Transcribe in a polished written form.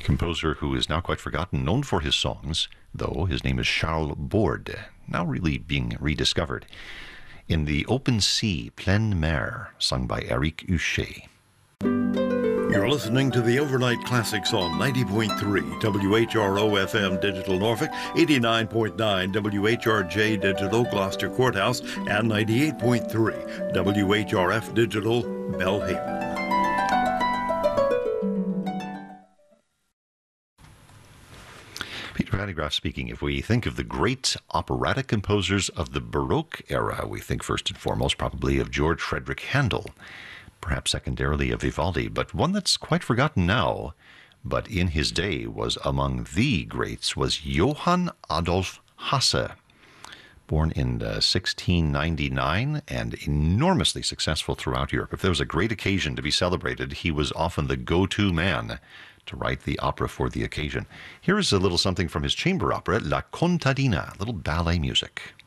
Composer who is now quite forgotten, known for his songs, though his name is Charles Borde, now really being rediscovered. In the Open Sea, Pleine Mer, sung by Eric Huchet. You're listening to the Overnight Classics on 90.3 WHRO FM Digital Norfolk, 89.9 WHRJ Digital Gloucester Courthouse, and 98.3 WHRF Digital Belhaven. Peter Van de Graaff speaking. If we think of the great operatic composers of the Baroque era, we think first and foremost probably of George Frederick Handel, perhaps secondarily of Vivaldi, but one that's quite forgotten now, but in his day was among the greats, was Johann Adolf Hasse, born in 1699 and enormously successful throughout Europe. If there was a great occasion to be celebrated, he was often the go-to man to write the opera for the occasion. Here is a little something from his chamber opera, La Contadina, little ballet music.